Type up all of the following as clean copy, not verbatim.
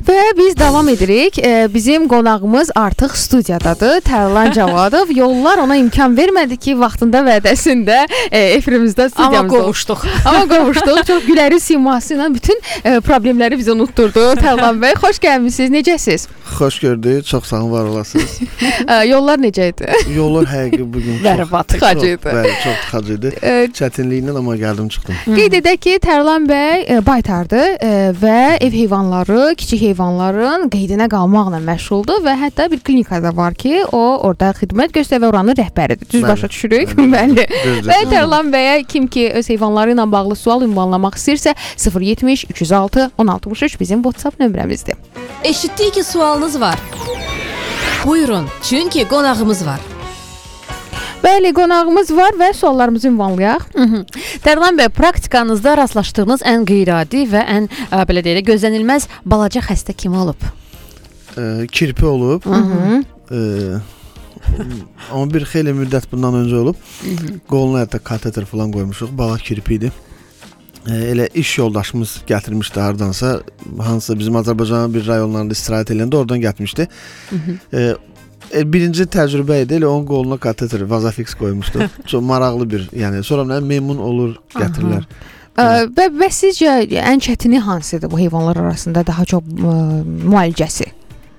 Və biz davam edirik. Bizim qonağımız artıq studiyadadır. Tərlan Cavadov. Yollar ona imkan vermədi ki, vaxtında vədəsində efirimizdə studiyamızda. Amma qovuşduq. Çox güləri siması ilə bütün problemləri bizə unutturdu. Tərlan bəy, xoş gəlmisiniz. Necəsiz? Xoş gördük. Çox sağ olun, var olasınız. Yollar necə idi? Yollar həqiqi bugün çox tıxacı idi. Bəli, çox tıxacı idi. Çətinliyindən amma gəldim, çıxdım. Qeyd edək ki, Tərlan bəy baytardır və ev heyvanları, kiçik heyvanların qeydinə qalmaqla məşğuldur və hətta bir klinikada var ki, o orada xidmət göstərir və oranın rəhbəridir. Düz başa düşürük? Bəli. Və Tərlan bəyə kim ki öz heyvanları ilə bağlı sual ünvanlamaq istəyirsə 070 306 1063 bizim WhatsApp nömrəmizdir. Eşitdik ki, sualınız var. Buyurun, çünki qonağımız var. Bəli, qonağımız var və suallarımızı ünvanlayaq. Tərlan bəy, praktikanızda rastlaşdığınız ən qeyri-adi və ən belə deyək, gözlənilməz balaca xəstə kim olub? Kirpi olub. Amma bir xeyli müddət bundan öncə olub. Qoluna hətta kateter falan qoymuşuq. Bala kirpi idi. Elə iş yoldaşımız gətirmişdi hardansa, hansısa bizim Azərbaycanın bir rayonlarında istirahət edəndə oradan gətirmişdi. Birinci təcrübə idi, elə onun qoluna kateter, Vazafix qoymuşdu. Çox maraqlı bir, yəni sonra memnun olur, gətirirlər. Və sizcə ən çətini hansıdır bu heyvanlar arasında daha çox müalicəsi?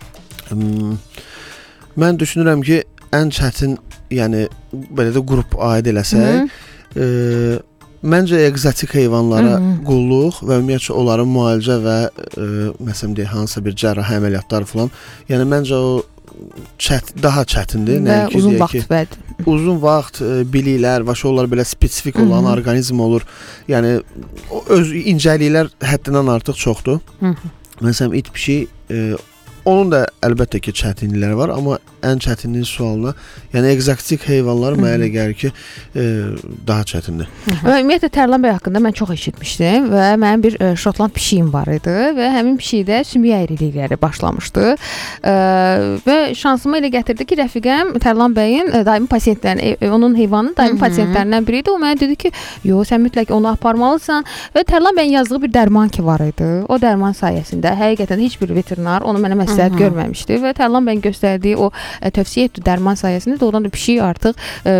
Mən düşünürəm ki, ən çətin, yəni belə də qrup aid eləsək, məncə egzotik heyvanlara qulluq və ümumiyyətlə onların müalicə və məsələn deyək, hansısa bir cərrahi əməliyyatlar falan, yəni məncə o daha çətindir. Uzun vaxt uzun vaxt biliklər, onlar belə spesifik olan orqanizm olur. Yəni öz incəliklər həddindən artıq çoxdur. Məsələn, it pişik, onun da əlbəttə ki, çətinlikləri var, amma ən çətinlik sualına, yəni egzotik heyvanlar mənə elə gəlir ki, daha çətindir. Və ümumiyyətlə Tərlan bəy haqqında mən çox eşitmişdim və mənim bir Şotland pişiyim var idi və həmin pişikdə sümük əyrilikləri başlamışdı və şansıma elə gətirdi ki, rəfiqəm Tərlan bəyin daimi pasiyentlərindən, onun heyvanının daimi pasiyentlərindən biri idi. O mənə dedi ki, yox, sən mütləq onu aparmalısan və Tərlan bəyin yazdığı bir dərman ki var idi. O dərman sayəsində həqiqətən heç bir veterinar onu mənə məsləhət görməmişdi və Tərlan bəyin göstərdiyi o tövsiyə etdi dərman sayəsində doğrudan da pişik artıq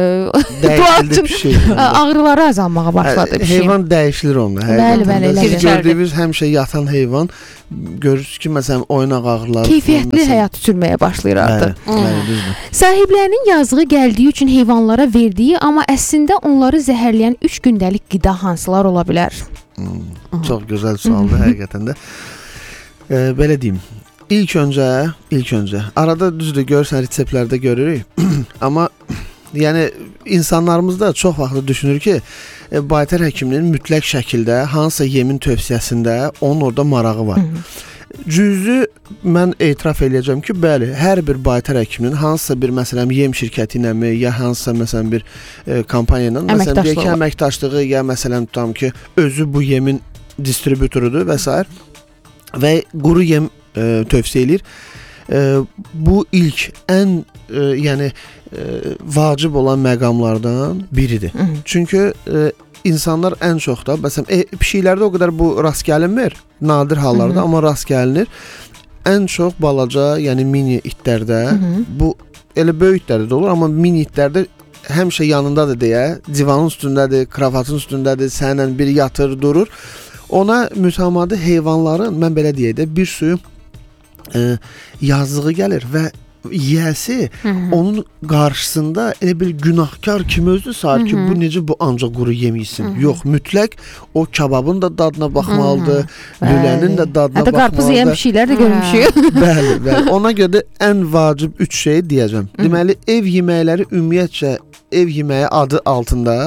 ağrıları azalmağa başladı. Heyvan dəyişilir onda. Bəli. Siz gördüyünüz həmişə yatan heyvan görürsünüz ki, məsələn, oynaq ağrıları, keyfiyyətli həyat sürməyə başlayır artıq. Düzdür. Sahiblərinin yazığı gəldiyi üçün heyvanlara verdiyi, amma əslində onları zəhərləyən 3 gündəlik qida hansılar ola bilər? Çox gözəl sualdır həqiqətən də. Belə deyim. İlk öncə arada düzdür görürsən reseptlərdə görürük. Amma yəni insanlarımız da çox vaxt düşünür ki, baytar həkiminin mütləq şəkildə hansısa yemin tövsiyəsində onun orada marağı var. Cüzü mən etiraf edəcəm ki, bəli, hər bir baytar həkiminin hansısa bir məsələn yem şirkəti ilə mi, ya hansısa məsələn bir kampaniya ilə, məsələn deyək ki, əməkdaşlığı, ya məsələn tutam ki, özü bu yemin distribütorudur və s. və quru yem tövsiyə edir. Bu ilk ən yəni vacib olan məqamlardan biridir. Çünki insanlar ən çox da məsələn pişiklərdə o qədər bu rast gəlinmir, nadir hallarda, amma rast gəlinir. Ən çox balaca, yəni mini itlərdə, bu elə böyük itlərdə də olur, amma mini itlərdə həmişə yanındadır deyə, divanın üstündədir, kravatın üstündədir, səninlə bir yatır, durur. Ona mütəmadi heyvanların, mən belə deyək də, bir suyu yazığı gəlir və yiyəsi onun qarşısında elə bir günahkar kimi özü sayır ki, bu necə bu ancaq quru yem yesin. Yox, mütləq o kababın da dadına baxmalıdır, lülənin də dadına baxmalıdır. Hətta qarpız yeyən pişiklər də görmüşük. Bəli. Ona görə də ən vacib 3 şey deyəcəm. Deməli, ev yeməkləri ümumiyyətcə ev yeməyi adı altında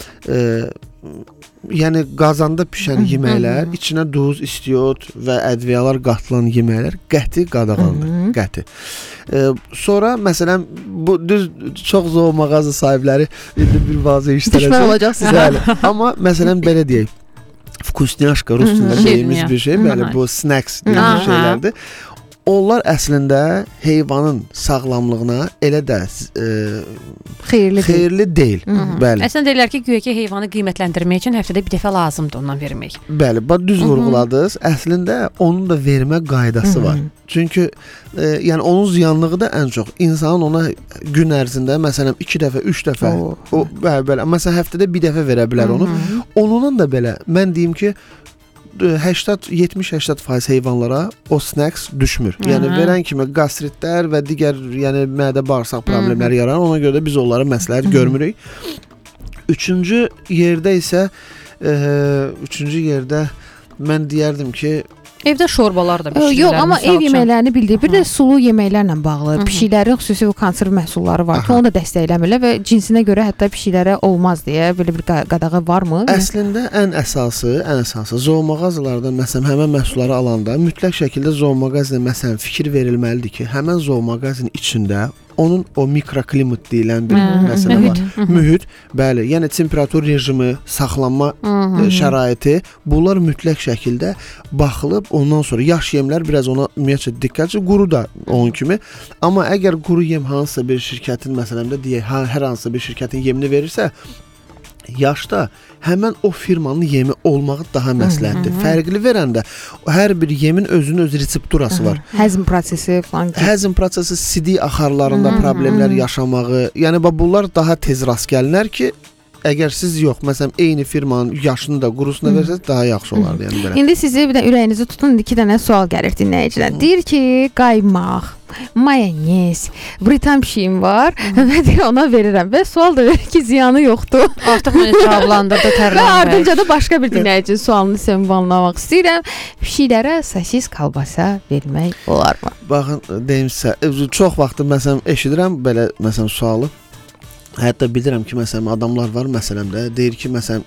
yəni qazanda pişən yeməklər, içinə duz, istiot və ədviyalar qatılan yeməklər qəti qadağandır, qəti. Sonra məsələn bu düz çox zor mağaza sahibləri indi bir vaziyyə işləyəcək. Düşmən olacaq sizə. Bəli. Amma məsələn belə deyək. Vkusnyashka rus dilində deyimiz bir şey, bəli bu snacks deyilmiş şeylərdir. onlar əslində heyvanın sağlamlığına elə də xeyirli deyil. Bəli. Əslində deyirlər ki, güya ki heyvanı qiymətləndirmək üçün həftədə bir dəfə lazımdır ondan vermək. Bəli, düz vurğuladınız. Əslində onun da vermə qaydası var. Çünki yəni onun ziyanlığı da ən çox insanın ona gün ərzində məsələn 2 dəfə, 3 dəfə o bəli, məsələn həftədə bir dəfə verə bilər onu. Onunla da belə mən deyim ki 70-80% heyvanlara o snacks düşmür. Yəni verən kimi qastritlər və digər yəni mədə bağırsaq problemləri yaranır. Ona görə də biz onlara məsləhət görmürük. Üçüncü yerdə isə mən deyərdim ki evdə şorbalar da bişirilir. Yox, amma ev yeməklərini bildiyi bir də sulu yeməklərlə bağlı pişiklərin xüsusi konserv məhsulları var ki, onu da dəstəkləmirlər və cinsinə görə hətta pişiklərə olmaz deyə belə bir qadağı varmı? Əslində ən əsası zoomağazalardan məsələn həmin məhsulları alanda mütləq şəkildə zoomağazinə məsələn fikir verilməlidir ki, həmin zoomağazinin içində onun o mikroklimat deyilən bir məsələ var. Mühit, bəli, yəni temperatur rejimi, saxlanma şəraiti, bunlar mütləq şəkildə baxılıb, ondan sonra yaş yemlər biraz ona ümumiyyətlə diqqətli, quru da onun kimi. Amma əgər quru yem hansısa bir şirkətin məsələn də deyək, hər hansısa bir şirkətin yemini verirsə, yaşda həmən o firmanın yemi olmağı daha məsləhətdir. Fərqli verəndə hər bir yemin özünün öz resepturası var. Həzm prosesi falan. Həzm prosesi, sidik axarlarında problemlər yaşamağı, yəni bunlar daha tez rast gəlinər ki, əgər siz yox, məsələn eyni firmanın yaşını da qurusunu versəz daha yaxşı olardı, yəni belə. İndi sizi bir də ürəyinizi tutun, 2 dənə sual gəlir dinləyicilər. Deyir ki, qaymaq, mayonez, Britan pişiyim var və deyir ona verirəm və sual da verir ki, ziyanı yoxdur. Artıq məni cavablandırdı Tərlan bəy. Və ardınca da başqa bir dinləyicinin sualını anlamaq istəyirəm. Pişiklərə sosis, kalbasa vermək olarmı? Baxın, deyim sizə, çox vaxt məsələn eşidirəm belə məsələn sualı. Hətta bilirəm ki, məsələn adamlar var məsələn də deyir ki, məsələn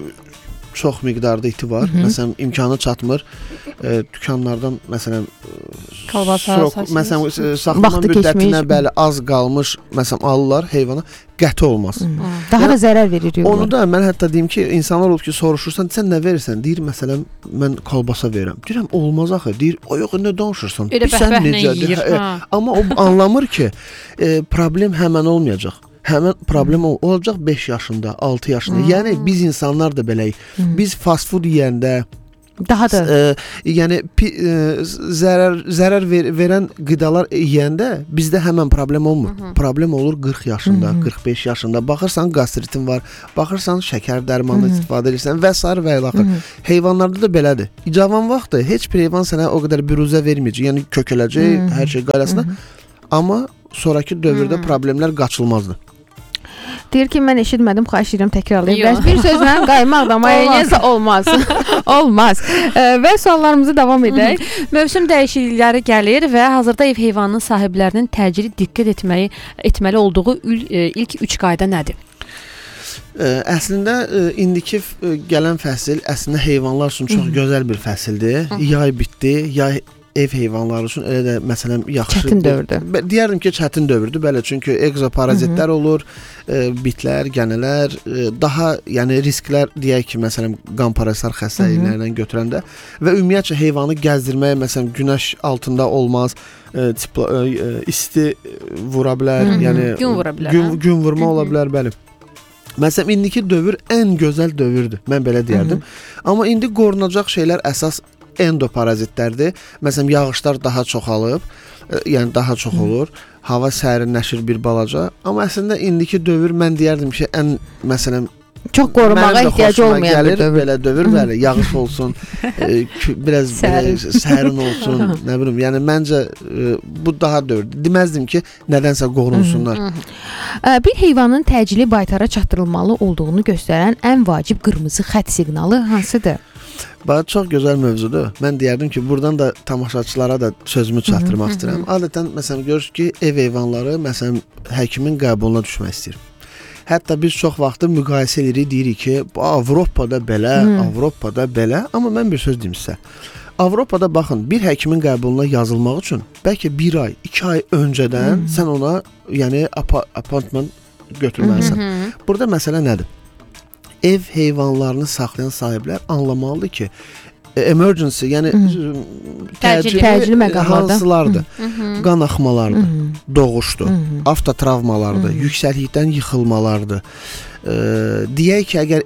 çox miqdarda iti var. Məsələn imkanı çatmır. Dükanlardan məsələn kalbasa, məsələn saxlama müddətinə bəli az qalmış məsələn alırlar heyvana, qəti olmaz. Daha da zərər verir. Onu da mən hətta deyim ki, insanlar olub ki, soruşursan, sən nə verirsən? Deyir məsələn mən kalbasa verirəm. Deyirəm olmaz axı. Deyir o yox, nə danışırsan? Sən necə? Amma o anlamır ki, problem həmən olmayacaq. Həmin problem olacaq 5 yaşında, 6 yaşında. Yəni biz insanlar da beləyik. Biz fast food yeyəndə daha da yəni zərər verən qidalar yeyəndə bizdə həmin problem olmur. Problem olur 40 yaşında, 45 yaşında. Baxırsan qastritin var, baxırsan şəkər dərmanı istifadə edirsən və s. və ilaxır. Heyvanlarda da belədir. Cavan vaxtı heç bir heyvan sənə o qədər büruzə verməyəcək. Yəni kökələcək, hər şey qaydasında. Amma sonrakı dövrdə problemlər qaçılmazdır. Deyir ki, mən eşitmədim, xahiş edirəm təkrarlayım. Bir sözlə qaymaq da mayonez olmaz. Olmaz. Və suallarımızı davam edək. Mövsüm dəyişiklikləri gəlir və hazırda ev heyvanının sahiblərinin təcili diqqət etməli olduğu ilk 3 qayda nədir? Əslində indiki gələn fəsil əslində heyvanlar üçün çox gözəl bir fəsildir. Yay bitdi. Yay ev heyvanları üçün elə də məsələn yaxşı çətin dövrdür. Deyərdim ki, çətin dövrdür. Belə çünki egzoparazitlər olur, bitlər, gənələr, daha yəni risklər deyək ki, məsələn qan parazitlər xəstəliklərindən götürəndə və ümumiyyətcə heyvanı gəzdirmək məsələn günəş altında olmaz, isti vura bilər, yəni gün vura bilər. Gün vurma ola bilər, bəli. Məsələn indiki dövr ən gözəl dövrdür. Mən belə deyərdim. Amma indi qorunacaq şeylər əsas endoparazitlərdir. Məsələn, yağışlar daha çoxalıb, yəni daha çox olur. Hava sərinləşir bir balaca. Amma əslində indiki dövr mən deyərdim ki, ən məsələn çox qorumağa ehtiyac olmayan bir dövr. Belə dövr, bəli, yağış olsun, biraz sərin olsun, nə bilim. Yəni məncə bu daha dövr. Deməzdim ki, nədənsə qorunsunlar. Bir heyvanın təcili baytara çatdırılmalı olduğunu göstərən ən vacib qırmızı xətt siqnalı hansıdır? Bax, çox gözəl mövzudur. Mən deyərdim ki, buradan da tamaşaçılara da sözümü çatdırmaq istəyirəm. Adətən, məsələn, görürük ki, ev heyvanları, məsələn, həkimin qəbuluna düşmək istəyir. Hətta biz çox vaxtı müqayisə edirik, deyirik ki, Avropada belə, amma mən bir söz deyim sizə. Avropada baxın, bir həkimin qəbuluna yazılmaq üçün bəlkə 1 ay, 2 ay öncədən sən ona, yəni appointment götürməlisən. Burada məsələ nədir? Ev heyvanlarını saxlayan sahiblər anlamalıdır ki, emergency, yəni Təcili məqamlarda hansılardır? Qan axmalardır, doğuşdur, avtotravmalardır, yüksəklikdən yıxılmalardır. Deyək ki, əgər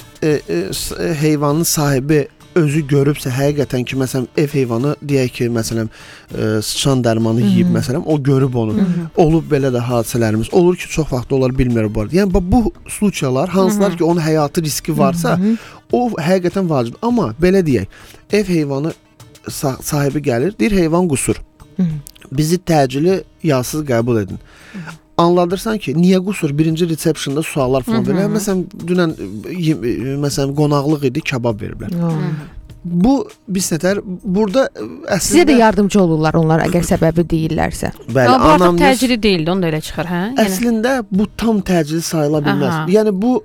ev heyvanın sahibi özü görübsə, həqiqətən ki, məsələn, ev heyvanı deyək ki, məsələn, sıçan dərmanı yeyib, məsələn, o görüb onu. Olub belə də hadisələrimiz. Olur ki, çox vaxt onlar bilmir bu arada. Yəni, bu случаялар, hansılar ki, onun həyatı riski varsa, o həqiqətən vacibdir. Amma belə deyək, ev heyvanı sahibi gəlir, deyir, heyvan qusur. Bizi təcili yasız qəbul edin. Anladırsan ki, niyə qusur? Birinci receptionda suallar falan verir. Məsələn, dünən məsələn, qonaqlıq idi, kabab veriblər. Bu biz nətər burada əslində sizə də yardımcı olurlar onlar əgər səbəbi deyirlərsə. Bəli, amma bu artıq təcili deyildi, onu da elə çıxır, hə? Əslində bu tam təcili sayıla bilməz. Yəni bu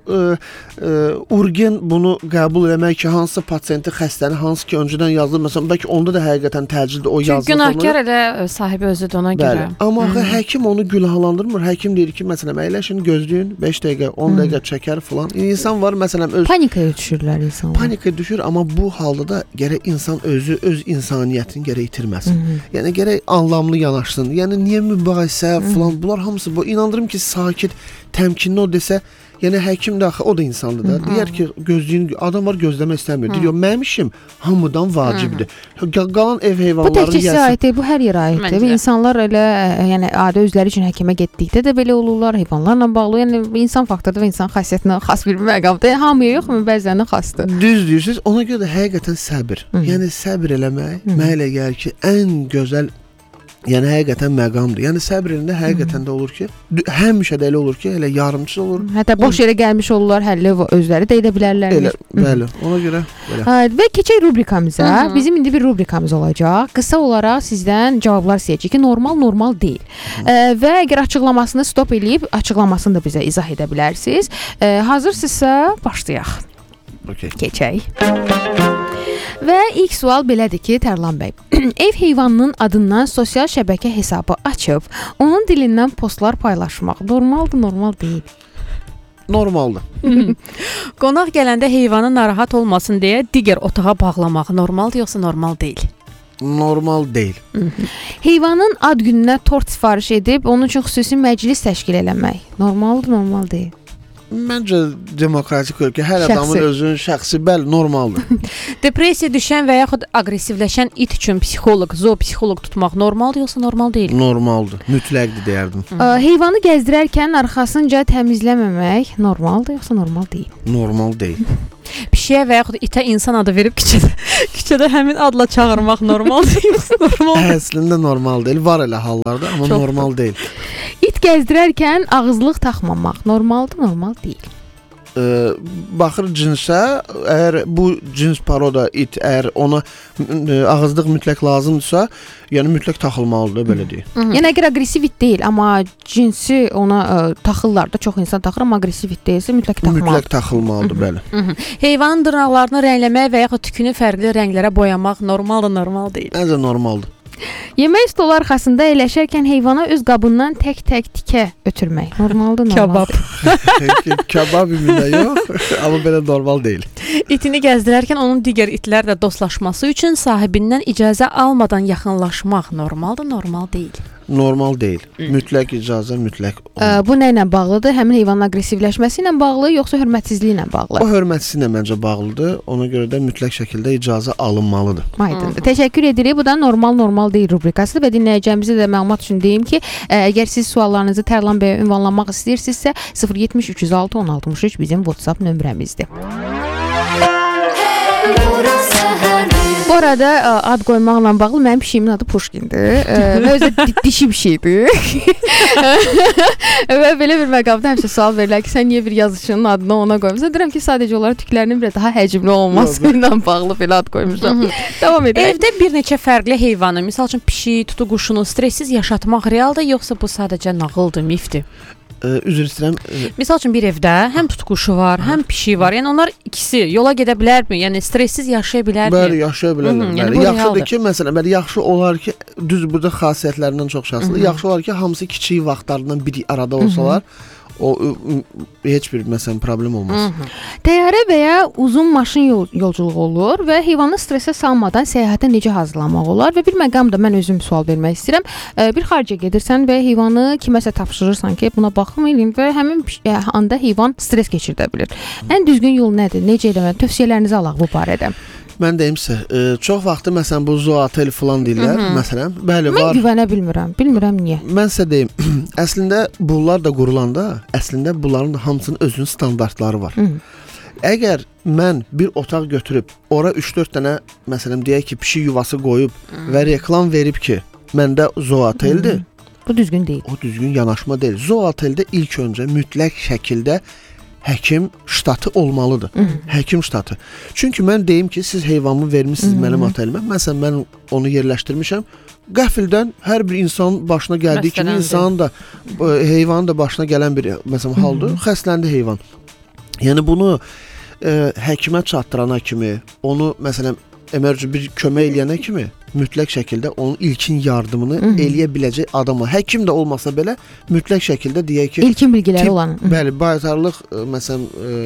urgen bunu qəbul etmək ki, hansı pasiyenti, xəstəni hansı ki öncədən yazılır, məsələn, bəlkə onda da həqiqətən təcildir o yazılır. Çünki günahkar elə sahibi özü də ona görə. Amma həkim onu günahlandırmır. Həkim deyir ki, məsələn, əyləşin, gözləyin, 5 dəqiqə, 10 dəqiqə çəkər falan. İnsan var, məsələn, panikaya düşürlər insanlar. Panikaya düşür, amma bu halda da gərək insan özü öz insaniyyətini gərək itirməsin. Yəni gərək anlamlı yanaşsın. Yəni niyə mübahisə falan, bunlar hamısı bu. İnandırım ki, sakit, təmkinli o desə, yəni həkim də axı o da insandır da. Deyər ki, gözləyin, adam var gözləmək istəmir. Deyir, mənim işim hamıdan vacibdir. Qalan ev heyvanları bu təkcə sizə aiddir, bu hər yerə aiddir. İnsanlar elə, yəni adi özləri üçün həkimə getdikdə də belə olurlar, heyvanlarla bağlı. Yəni insan faktorudur və insan xassiyyətinə xas bir məqamdır. Hamıya yoxmu, bəzənə xasdır. Düz deyirsiniz. Ona görə də həqiqətən səbir. Yəni səbir eləmək mənə elə gəlir ki, ən gözəl, yəni həqiqətən məqamdır. Yəni səbr elində həqiqətən də olur ki, həmişə də elə olur ki, elə yarımçı olur. Hətta boş yerə gəlmiş olurlar, həlli özləri də edə bilərlər. Bəli, ona görə belə. Və keçək rubrikamıza. Bizim indi bir rubrikamız olacaq. Qısa olaraq sizdən cavablar istəyəcəyik ki, normal deyil. Və əgər açıqlamasını stop eləyib, açıqlamasını da bizə izah edə bilərsiniz. Hazırsınızsa, başlayaq. Okay. Keçək. Və ilk sual belədir ki, Tərlan bəy, ev heyvanının adından sosial şəbəkə hesabı açıb, onun dilindən postlar paylaşmaq normaldır, normal deyil? Normaldır. Qonaq gələndə heyvanı narahat olmasın deyə digər otağa bağlamaq normaldır, yoxsa normal deyil? Normal deyil. Heyvanın ad gününə tort sifariş edib, onun üçün xüsusi məclis təşkil eləmək normaldır, normal deyil? Məncə demokratik ölkə, hər adamın özünün şəxsi, bəli, normaldır. Depressiya düşən və yaxud aqressivləşən it üçün psixoloq, zoopsixoloq tutmaq normaldır, yoxsa normal deyil? Normaldır, mütləqdir deyərdim. Heyvanı gəzdirərkən arxasınca təmizləməmək normaldır, yoxsa normal deyil? Normal deyil. Pişiyə və yaxud itə insan adı verib küçədə həmin adla çağırmaq normaldır, yoxsa normal deyil? Əslində normal deyil, var elə hallarda, amma normal deyil. İt gəzdirərkən ağızlıq taxmamaq normaldır, normal deyil. Baxır cinsə, əgər bu cins paroda it, əgər ona ağızlıq mütləq lazımdırsa, yəni mütləq taxılmalıdır, belə deyək. Yəni əgər aqressiv it deyil, amma cinsi ona taxırlar da, çox insan taxır, amma aqressiv it deyilsə mütləq taxılmalıdır. Mütləq taxılmalıdır, bəli. Heyvanın dırnaqlarını rəngləmək və yaxud tükünü fərqli rənglərə boyamaq normaldır, normal deyil. Məncə normaldır. Yemək stolu arxasında əyləşərkən heyvana öz qabından tək-tək tikə ötürmək normaldır, normal deyil. Kabab ümumda yox, amma belə normal deyil. İtini gəzdirərkən onun digər itlərlə dostlaşması üçün sahibindən icazə almadan yaxınlaşmaq normaldır, normal deyil. Normal deyil. Mütləq icazə, mütləq. Bu nə ilə bağlıdır? Həmin heyvanın aqressivləşməsi ilə bağlı, yoxsa hörmətsizliyi ilə bağlı? O hörmətsizliklə məncə bağlıdır. Ona görə də mütləq şəkildə icazə alınmalıdır. Aydındır. Təşəkkür edirik. Bu da normal deyil rubrikasıdır və dinləyəcəyimizə də məlumat üçün deyim ki, əgər siz suallarınızı Tərlan bəyə ünvanlamaq istəyirsinizsə, 070 306 1063 bizim WhatsApp nömrəmizdir. Bu arada ad qoymaqla bağlı mənim pişiyimin adı Puşkindir və özü dişi bir şeydir. Və belə bir məqamda həmişə sual verirlər ki, sən niyə bir yazıçının adını ona qoymuşsan? Deyirəm ki, sadəcə olaraq tüklərinin bir daha həcmli olması ilə bağlı belə ad qoymuşam. Davam edək. Evdə bir neçə fərqli heyvanı, misal üçün pişik, tutuquşunu stressiz yaşatmaq realdır, yoxsa bu sadəcə nağıldır, mifdir? Üzr istəyirəm. Misal üçün bir evdə həm tutuquşu var, həm pişik var. Yəni onlar ikisi yola gedə bilərmi? Yəni stressiz yaşaya bilərmi? Bəli, yaşaya bilərlər. Yəni yaxşıdır ki, məsələn, bəli, yaxşı olar ki, düz burada xassiyyətlərindən çox şəxslidir. Yaxşı olar ki, hamısı kiçik vaxtlarından bir arada olsalar, O heç bir məsələn problem olmaz. Təyyarə və ya uzun maşın yolculuğu olur və heyvanı stressə salmadan səyahətə necə hazırlamaq olar və bir məqamda mən özüm sual vermək istəyirəm. Bir xaricə gedirsən və heyvanı kiməsə tapşırırsan ki, buna baxmayın və həmin anda heyvan stres keçirdə bilər. Ən düzgün yol nədir? Necə eləmək? Tövsiyələrinizi alaq bu barədə. Mən deyim sizə, çox vaxtı məsələn bu zootel falan deyirlər, məsələn. Bəli, var. Mən güvənə bilmirəm. Bilmirəm niyə. Mən sizə deyim, əslində bunlar da qurulanda, əslində bunların da hamısının özünün standartları var. Əgər mən bir otaq götürüb, ora 3-4 dənə, məsələn, deyək ki, pişik yuvası qoyub və reklam verib ki, məndə zooteldir. Bu düzgün deyil. O düzgün yanaşma deyil. Zooteldə ilk öncə mütləq şəkildə həkim ştatı olmalıdır. Həkim ştatı. Çünki mən deyim ki, siz heyvanımı vermisiniz mənim otelimə. Məsələn, mən onu yerləşdirmişəm. Qəfildən hər bir insanın başına gəldiyi kimi insanın da, heyvanın da başına gələn bir məsələn haldır. Xəstələndi heyvan. Yəni bunu həkimə çatdırana kimi, onu məsələn emergency bir kömək eləyənə kimi mütləq şəkildə onun ilkin yardımını eləyə biləcək adama, həkim də olmasa belə mütləq şəkildə deyək ki, ilkin bilgiləri olan. Bəli, bacarlıq məsələn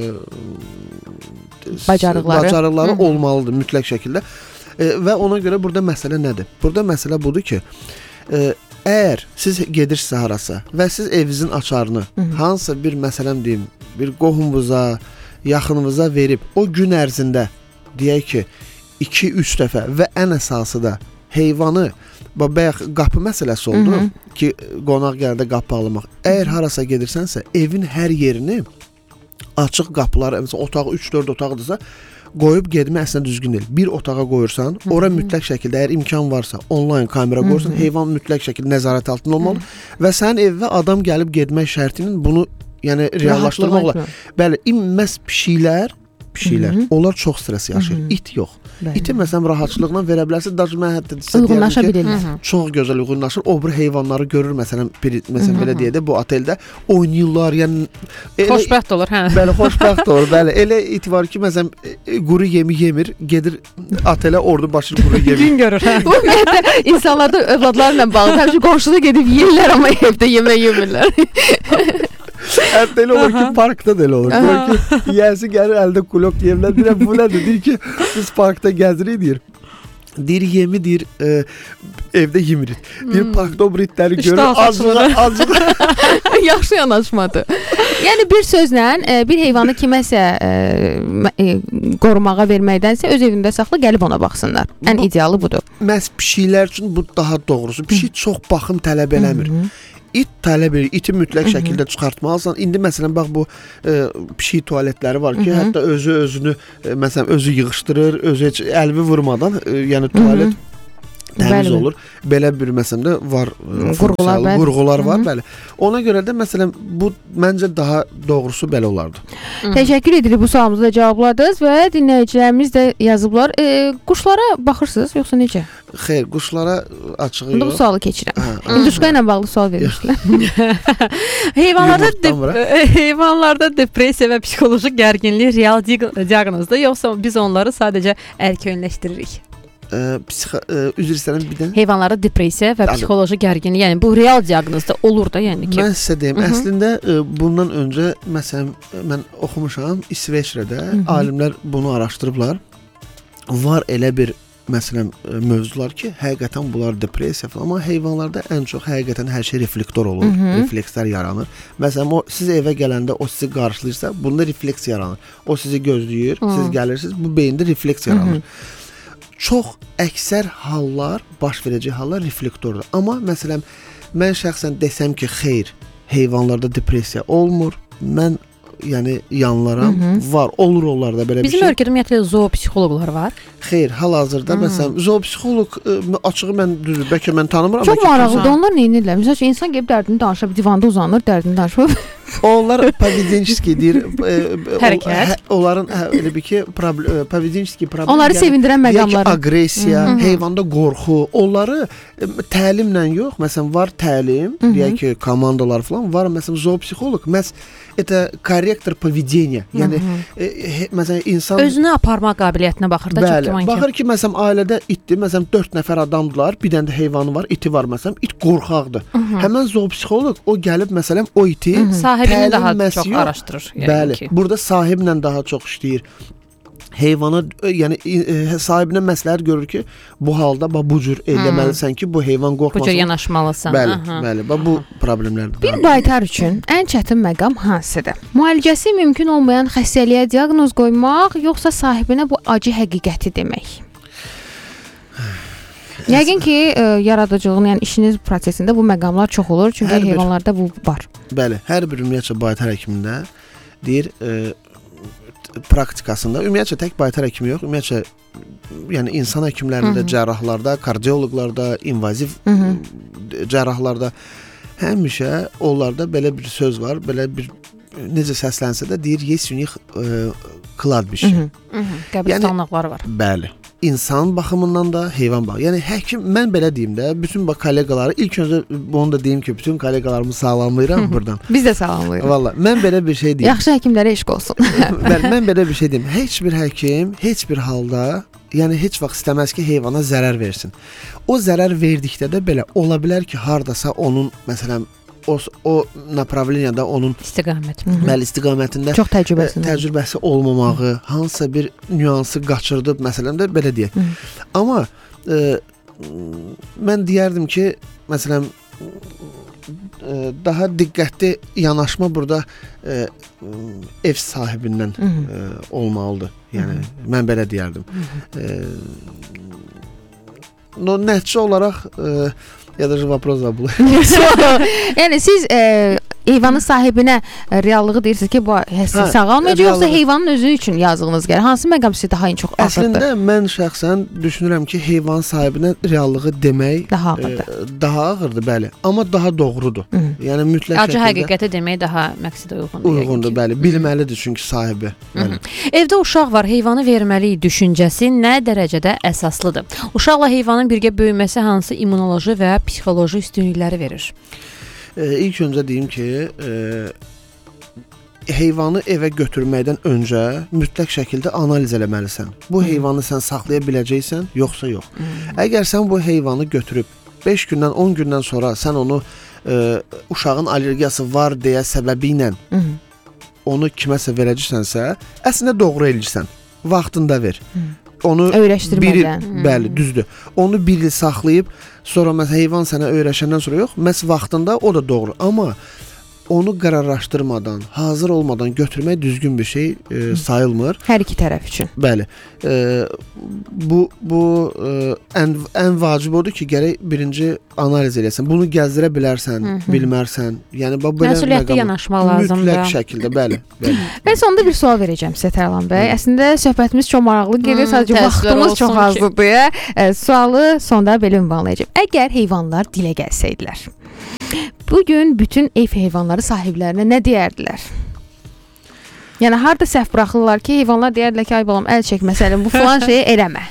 bacarıqları olmalıdır mütləq şəkildə. Və ona görə burada məsələ nədir? Burada məsələ budur ki, əgər siz gedirsinizsə harasa və siz evinizin açarını hansısa bir məsələn deyim, bir qohumunuza, yaxınınıza verib o gün ərzində deyək ki, 2-3 dəfə və ən əsası da heyvanı, bayaq qapı məsələsi oldu ki, qonaq gəldə qapı almaq. Əgər harasa gedirsənsə, evin hər yerini açıq qapıları, məsələn, otağı 3-4 otaqdırsa, qoyub getmək əslində düzgün deyil. Bir otağa qoyursan, ora mütləq şəkildə, əgər imkan varsa, onlayn kamera qoyursan, heyvan mütləq şəkildə nəzarət altında olmalı və sənin evə adam gəlib getmək şərtinin bunu yəni reallaşdırmaq olar. Bəli, məhz pişiklər, onlar çox stres yaşayır. İt yox. İti məsələn rahatçılıqla verə bilərsə, daha mən hətta uyğunlaşa bilirlər. Çox gözəl uyğunlaşır. O bir heyvanları görür məsələn, məsələn belə deyək də bu oteldə oynayırlar, yəni xoşbəxt olur, hə. Bəli, xoşbəxt olur. Bəli, elə it var ki, məsələn quru yemi yemir, gedir otelə orada başır quru yemi. Gün görür, hə. Bu ümumiyyətlə insanlarda övladlarla bağlı. Həmişə qonşuda gedib yeyirlər, amma evdə yemək yemirlər. Hətta elə olur ki, parkda da elə olur. Deyir ki, yiyəsi gəlir əldə kulok yemlər. Deyir, bu nədir? Deyir ki, biz parkda gəzirik, deyir. Deyir, yemi, deyir, evdə yemirik. Deyir, parkda o itləri görür, azcıq. Yaxşı yanaşmadı. Yəni, bir sözlə, bir heyvanı kiməsə qorumağa verməkdənsə, öz evində saxla, gəlib ona baxsınlar. Ən idealı budur. Məhz pişiklər üçün bu daha doğrusu. Pişik çox baxım tələb eləmir. İt tələb edir, iti mütləq şəkildə çıxartmalısan. İndi məsələn bax bu pişik tualetləri var ki, hətta özünü məsələn özü yığışdırır, özü heç əlvi vurmadan, yəni tualet təmiz olur. Belə bir məsələn də var, qurğular var, bəli. Ona görə də məsələn bu məncə daha doğrusu belə olardı. Təşəkkür edirik bu sualımızı da cavabladınız və dinləyicilərimiz də yazıblar. Quşlara baxırsınız yoxsa necə? Xeyr, quşlara açığı yox. Bu sualı keçirəm. İnduşka ilə bağlı sual vermişdilər. Heyvanlarda depressiya və psixoloji gərginlik real diaqnozdur, yoxsa biz onları sadəcə erkənləşdiririk? Üzr istəyirəm bir də. Heyvanlarda depressiya və psixoloji gərginlik, yəni bu real diaqnozda olur da, yəni ki. Mən sizə deyim, əslində bundan öncə məsələn mən oxumuşam İsveçrədə, alimlər bunu araşdırıblar. Var elə bir məsələn mövzular ki, həqiqətən bunlar depressiya falan, amma heyvanlarda ən çox həqiqətən hər şey reflektor olur, reflekslər yaranır. Məsələn o siz evə gələndə o sizi qarşılayırsa, bunda refleks yaranır. O sizi gözləyir, siz gəlirsiniz, bu beyində refleks yaranır. Çox əksər hallar, baş verəcək hallar reflektordur. Amma məsələn mən şəxsən desəm ki, xeyr, heyvanlarda depressiya olmur. Mən yəni yanlaram, var, olur onlarda belə bir şey. Bizim ölkədə ümumiyyətlə zoopsixoloqlar var. Xeyr, hal-hazırda məsələn zoopsixoloq açığı mən düzdür, bəlkə mən tanımıram. Çox maraqlıdır. Onlar nə edirlər? Məsələn, insan gəlib dərdini danışır, divanda uzanır, dərdini danışır. Onlar поведенческий deyir. Hərəkət. Onların elə bir ki, поведенческий problem. Onları sevindirən məqamları. Aqressiya, heyvanda qorxu, onları təlimlə yox, məsələn var təlim, deyək ki, komandalar falan var, məsələn zoopsixoloq, это корректор поведения. Yəni məsələn insan özünü aparma qabiliyyətinə baxır da çox güman ki. Baxır ki, məsələn ailədə itdir, məsələn 4 nəfər adamdılar, bir dənə də heyvanı var, iti var məsələn, it qorxaqdır. Həmin zoopsixoloq o gəlib məsələn o iti sahibini daha təlimməsi çox yox. araşdırır. Bəli, burada sahiblə daha çox işləyir. Heyvana, yəni sahibinə məsləhət görür ki, bu halda bu cür eləməlisən ki, bu heyvan qorxmasın. Bu cür yanaşmalısan. Bəli, bəli, bu problemlərdir. Bir baytar üçün ən çətin məqam hansıdır? Müalicəsi mümkün olmayan xəstəliyə diaqnoz qoymaq, yoxsa sahibinə bu acı həqiqəti demək? Yəqin ki, yaradıcılığın, yəni işiniz prosesində bu məqamlar çox olur, çünki heyvanlarda bu var. Bəli, hər bir ümumiyyətcə baytar həkimində deyir, praktikasında, ümumiyyətcə tək baytar həkimi yox, ümumiyyətcə yəni insan həkimlərində, cərrahlarda, kardioloqlarda, invaziv cərrahlarda həmişə onlarda belə bir söz var, belə bir necə səslənsə də deyir, есть у них кладбище. Qəbristanlıqları var. Bəli. İnsan baxımından da, heyvan baxımından. Yəni həkim, mən belə deyim də, bütün kolleqaları, ilk öncə bunu da deyim ki, bütün kolleqalarımı salamlayıram buradan. Biz də salamlayırıq. Vallahi, mən belə bir şey deyim. Yaxşı həkimlərə eşq olsun. Mən belə bir şey deyim. Heç bir həkim, heç bir halda, yəni heç vaxt istəməz ki, heyvana zərər versin. O zərər verdikdə də belə ola bilər ki, hardasa onun, məsələn, o направленияda onun istiqamətində çox təcrübəsi olmamağı, hansısa bir nüansı qaçırdıb, məsələn də belə deyək. Amma mən deyərdim ki, məsələn, daha diqqətli yanaşma burada ev sahibindən olmalıdır. Yəni mən belə deyərdim. Nəticə olaraq ya da вопрос забыл. Yəni siz heyvanın sahibinə reallığı deyirsiniz ki, bu həssas sağalmayacaq, yoxsa heyvanın özü üçün yazığınız gəlir? Hansı məqam sizə daha çox ağırdır? Əslində mən şəxsən düşünürəm ki, heyvan sahibinə reallığı demək daha ağırdır. Daha ağırdır, bəli, amma daha doğrudur. Yəni mütləq acı həqiqəti demək daha məqsədə uyğundur. Uyğundur, bəli, bilməlidir çünki sahibi. Bəli. Evdə uşaq var, heyvanı verməliyik düşüncəsi nə dərəcədə əsaslıdır? Uşaqla heyvanın birgə böyüməsi hansı immunoloji və psixoloji üstünlükləri verir? İlk öncə deyim ki, heyvanı evə götürməkdən öncə mütləq şəkildə analiz eləməlisən. Bu heyvanı sən saxlaya biləcəksən, yoxsa yox. Əgər sən bu heyvanı götürüb 5 gündən, 10 gündən sonra sən onu uşağın allergiyası var deyə səbəbi ilə onu kiməsə verəcirsənsə, əslində doğru eləyirsən. Vaxtında ver. Onu öyrəşdirmədən. Bəli, düzdür. Onu bir il saxlayıb, sonra məsələn heyvan sənə öyrəşəndən sonra yox, məhz vaxtında o da doğru. Amma onu qərarlaşdırmadan, hazır olmadan götürmək düzgün bir şey sayılmır. Hər iki tərəf üçün. Bəli. Bu ən vacib odur ki, gərək birinci analiz eləsən. Bunu gəzdirə bilərsən, bilmərsən. Yəni belə məsuliyyətli yanaşmaq lazımdır. Mütləq şəkildə, bəli. Və sonda bir sual verəcəm sizə Tərlan bəy. Əslində söhbətimiz çox maraqlı gedir, sadəcə vaxtımız çox azdır deyə sualı sonda belə ünvanlayacağam. Əgər heyvanlar dilə gəlsəydilər, bugün bütün ev heyvanları sahiblərinə nə deyərdilər? Yəni harda səhv buraxırlar ki, heyvanlar deyərdilər ki, ay balam əl çək məsələn, bu falan şeyi eləmə.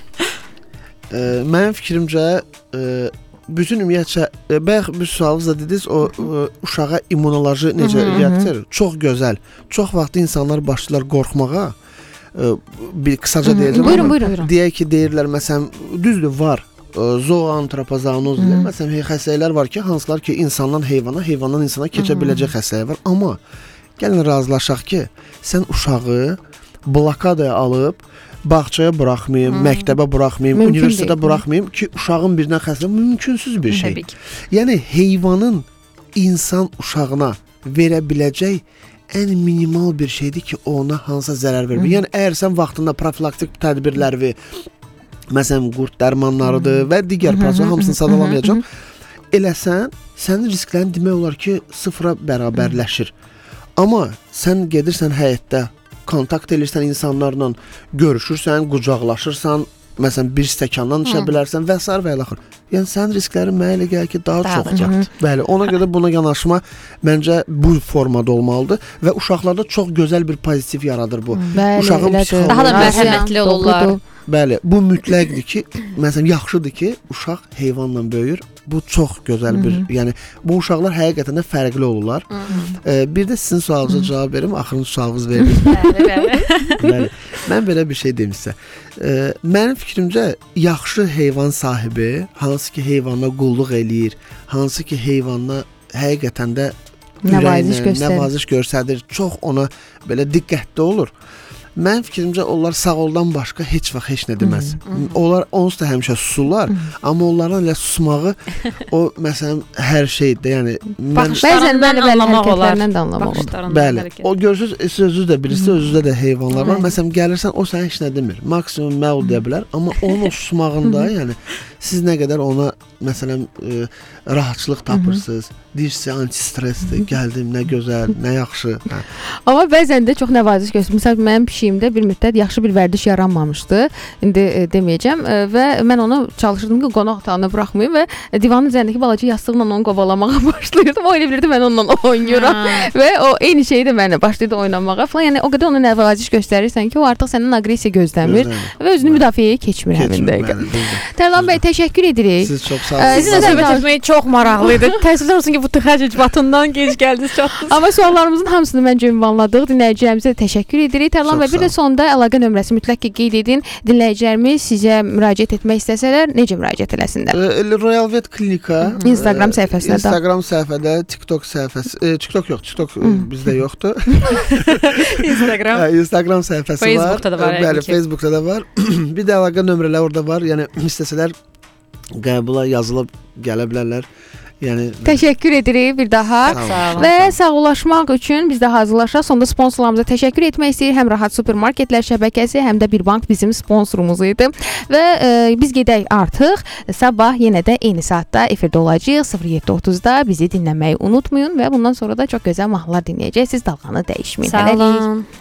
Mənim fikrimcə bütün ümumiyyətcə bayaq bir sualınızda dediniz, o uşağa immunoloji necə reaksiya çox gözəl. Çox vaxt insanlar başlayırlar qorxmağa. Bir qısaca deyəcəm. Buyurun. Deyək ki, deyirlər məsələn, düzdür var. Zooantropozoonoz deyirlər. Məsələn, xəstəliklər var ki, hansılar ki, insandan heyvana, heyvandan insana keçə biləcək xəstəlik var. Amma gəlin razılaşaq ki, sən uşağı blokadaya alıb bağçaya buraxmayım, məktəbə buraxmayım, universitetə buraxmayım ki, uşağın birindən xəstəlik mümkünsüz bir şey. Yəni heyvanın insan uşağına verə biləcək ən minimal bir şeydir ki, ona hansısa zərər vermir. Yəni əgər sən vaxtında profilaktik tədbirləri, məsələn, qurd dərmanlarıdır və digər proses hamısını sadalamayacağam. Eləsən, sənin risklərin demək olar ki, sıfıra bərabərləşir. Amma sən gedirsən həyətdə, kontakt edirsən insanlarla, görüşürsən, qucaqlaşırsan, məsələn, bir stəkandan içə bilərsən və s. və ilaxır. Yəni sənin risklərin mənə elə gəlir ki, daha çoxdur. Bəli, ona görə buna yanaşma məncə bu formada olmalıdır və uşaqlarda çox gözəl bir pozitiv yaradır bu. Uşağın psixologiyası daha da mərhəmətli olurlar. Bəli, bu mütləqdir ki, məsələn, yaxşıdır ki, uşaq heyvanla böyüyür. Bu çox gözəl bir, yəni bu uşaqlar həqiqətən də fərqli olurlar. Bir də sizin sualınıza cavab verim, axırıncı sualınız verin. Bəli. Mən belə bir şey deyim sizə. Mənim fikrimcə yaxşı heyvan sahibi, hansı ki heyvana qulluq eləyir, hansı ki heyvanla həqiqətən də nəvaziş göstərir. Çox ona belə diqqətli olur. Mənim fikrimcə onlar sağoldan başqa heç vaxt heç nə deməz. Onlar onsuz da həmişə susurlar, amma onların elə susmağı o məsələn hər şeydə, yəni bəzən hərəkətlərindən də anlamaq olur. Bəli. O görürsüz, sözü də bilirsiniz, özündə də heyvanlar var. Məsələn gəlirsən o sənə heç nə demir. Maksimum məul deyə bilər, amma onun o susmağında, yəni siz nə qədər ona məsələn rahatçılıq tapırsınız. Deyirsiniz anti-stressdir, gəldim, nə gözəl, nə yaxşı. Amma bəzən də çox nəvaziş göstərir. Məsələn, mənim pişiyimdə bir müddət yaxşı bir vərdiş yaranmamışdı. İndi deməyəcəm və mən onu çalışırdım ki, qonaq otağına buraxmayım və divanın üzərindəki balaca yastıqla onu qovalamağa başlayırdım. O elə bilirdi mən onunla oynayıram və o eyni şeyi də mənə başlayırdı oynamağa falan. Yəni o qədər ona nəvaziş göstərirsən ki, o artıq səndən aqressiya gözləmir və özünü müdafiəyə keçmir həmin dəqiqə. Tərlan bəy, təşəkkür edirik. Siz çox sağ olun. Sizinlə söhbət etmək çox maraqlıydı. Təəssüflər olsun ki, bu tıxac batından gec gəldiniz, çatdınız. Amma suallarımızın hamısını məncə ünvanladıq. Dinləyicilərimizə təşəkkür edirik. Tərlan bəy, bir də sonda əlaqə nömrəsi mütləq ki qeyd edin. Dinləyicilərimiz sizə müraciət etmək istəsələr necə müraciət eləsinlər? Royal Vet Klinika Instagram səhifəsinə də. Instagram səhifədə, TikTok səhifəsi, TikTok yox, TikTok bizdə yoxdur. Instagram səhifəsi var. Facebookda da var. Bəli, Facebookda da var. Bir də əlaqə nömrələri orada var. Yəni istəsələr qəbula yazılıb gələ bilərlər. Yəni təşəkkür edirik bir daha. Sağ olun. Və sağollaşmaq üçün biz də hazırlaşaq. Sonda sponsorlarımıza təşəkkür etmək istəyirik. Həm Rahat Supermarketlər şəbəkəsi, həm də Birbank bizim sponsorumuz idi. Və biz gedək artıq. Sabah yenə də eyni saatda efirdə olacağıq. 07:30-da bizi dinləməyi unutmayın və bundan sonra da çox gözəl mahnılar dinləyəcəksiniz. Dalğanı dəyişməyin. Sağ olun.